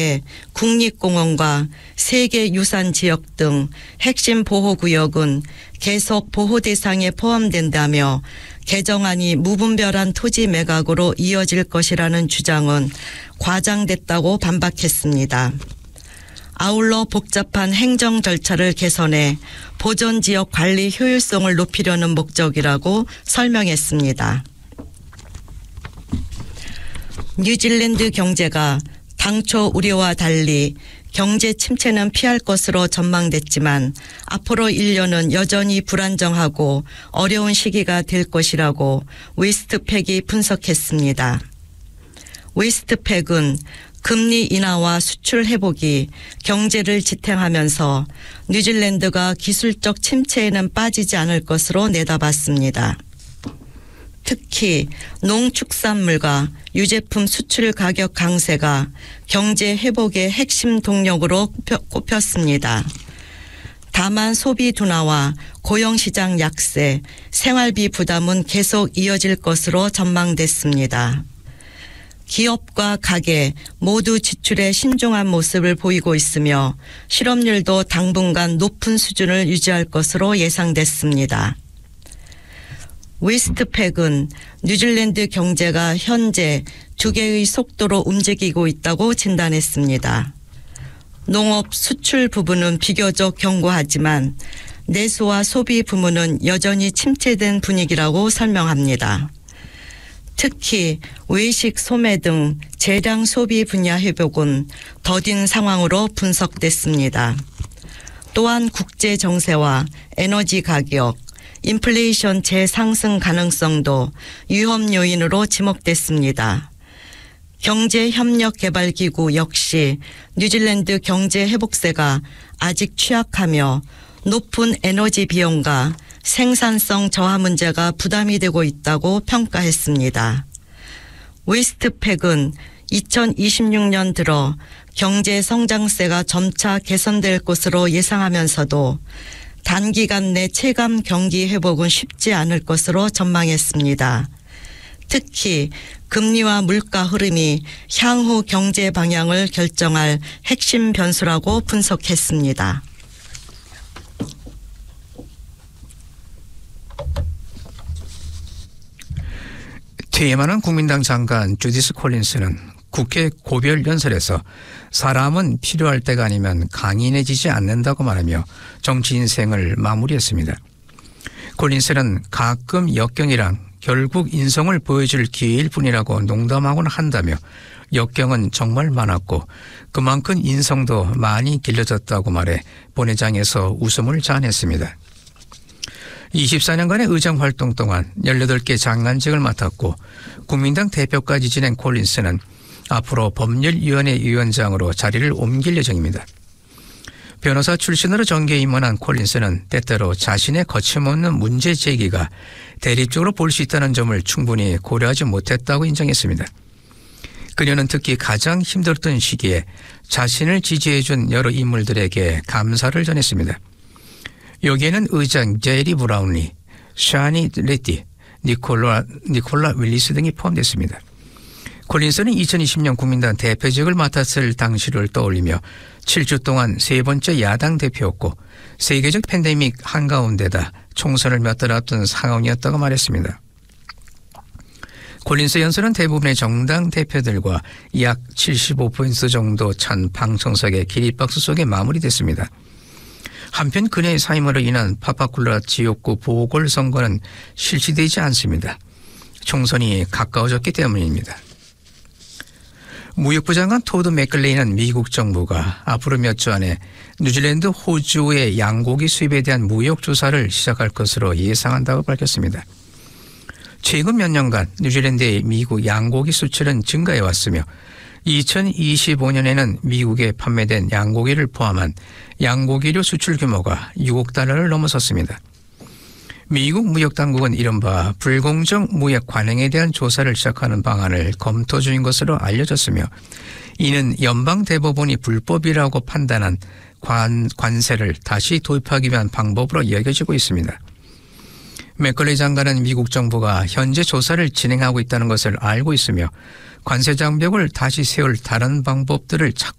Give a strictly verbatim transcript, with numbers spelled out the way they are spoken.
가운데 국립공원과 세계유산지역 등 핵심 보호구역은 계속 보호 대상에 포함된다며 개정안이 무분별한 토지 매각으로 이어질 것이라는 주장은 과장됐다고 반박했습니다. 아울러 복잡한 행정 절차를 개선해 보존지역 관리 효율성을 높이려는 목적이라고 설명했습니다. 뉴질랜드 경제가 당초 우려와 달리 경제 침체는 피할 것으로 전망됐지만 앞으로 일 년은 여전히 불안정하고 어려운 시기가 될 것이라고 웨스트팩이 분석했습니다. 웨스트팩은 금리 인하와 수출 회복이 경제를 지탱하면서 뉴질랜드가 기술적 침체에는 빠지지 않을 것으로 내다봤습니다. 특히 농축산물과 유제품 수출 가격 강세가 경제 회복의 핵심 동력으로 꼽혔습니다. 다만 소비 둔화와 고용시장 약세, 생활비 부담은 계속 이어질 것으로 전망됐습니다. 기업과 가계 모두 지출에 신중한 모습을 보이고 있으며 실업률도 당분간 높은 수준을 유지할 것으로 예상됐습니다. 웨스트팩은 뉴질랜드 경제가 현재 두 개의 속도로 움직이고 있다고 진단했습니다. 농업 수출 부분은 비교적 견고하지만 내수와 소비 부문은 여전히 침체된 분위기라고 설명합니다. 특히 외식 소매 등 재량 소비 분야 회복은 더딘 상황으로 분석됐습니다. 또한 국제 정세와 에너지 가격, 인플레이션 재상승 가능성도 위험 요인으로 지목됐습니다. 경제협력개발기구 역시 뉴질랜드 경제 회복세가 아직 취약하며 높은 에너지 비용과 생산성 저하 문제가 부담이 되고 있다고 평가했습니다. 웨스트팩은 이천이십육 년 들어 경제 성장세가 점차 개선될 것으로 예상하면서도 단기간 내 체감 경기 회복은 쉽지 않을 것으로 전망했습니다. 특히 금리와 물가 흐름이 향후 경제 방향을 결정할 핵심 변수라고 분석했습니다. 퇴임하는 국민당 장관 주디스 콜린스는 국회 고별연설에서 사람은 필요할 때가 아니면 강인해지지 않는다고 말하며 정치 인생을 마무리했습니다. 콜린스는 가끔 역경이란 결국 인성을 보여줄 기회일 뿐이라고 농담하곤 한다며 역경은 정말 많았고 그만큼 인성도 많이 길러졌다고 말해 본회장에서 웃음을 자아냈습니다. 이십사 년간의 의장 활동 동안 열여덟 개 장관직을 맡았고 국민당 대표까지 지낸 콜린스는 앞으로 법률위원회 위원장으로 자리를 옮길 예정입니다. 변호사 출신으로 정계에 입문한 콜린스는 때때로 자신의 거침없는 문제 제기가 대립적으로 볼 수 있다는 점을 충분히 고려하지 못했다고 인정했습니다. 그녀는 특히 가장 힘들었던 시기에 자신을 지지해준 여러 인물들에게 감사를 전했습니다. 여기에는 의장 제리 브라운리, 샤니 레티, 니콜라, 니콜라 윌리스 등이 포함됐습니다. 콜린스는 이천이십 년 국민당 대표직을 맡았을 당시를 떠올리며 칠 주 동안 세 번째 야당 대표였고 세계적 팬데믹 한가운데다 총선을 몇 달 앞둔 상황이었다고 말했습니다. 콜린스 연설은 대부분의 정당 대표들과 약 칠십오 퍼센트 정도 찬 방청석의 기립박수 속에 마무리됐습니다. 한편 그녀의 사임으로 인한 파파쿨라 지역구 보궐선거는 실시되지 않습니다. 총선이 가까워졌기 때문입니다. 무역부 장관 토드 맥클레이는 미국 정부가 앞으로 몇 주 안에 뉴질랜드, 호주의 양고기 수입에 대한 무역 조사를 시작할 것으로 예상한다고 밝혔습니다. 최근 몇 년간 뉴질랜드의 미국 양고기 수출은 증가해 왔으며 이천이십오 년에는 미국에 판매된 양고기를 포함한 양고기류 수출 규모가 육억 달러를 넘어섰습니다. 미국 무역당국은 이른바 불공정 무역 관행에 대한 조사를 시작하는 방안을 검토 중인 것으로 알려졌으며 이는 연방대법원이 불법이라고 판단한 관, 관세를 다시 도입하기 위한 방법으로 여겨지고 있습니다. 맥컬레이 장관은 미국 정부가 현재 조사를 진행하고 있다는 것을 알고 있으며 관세 장벽을 다시 세울 다른 방법들을 찾고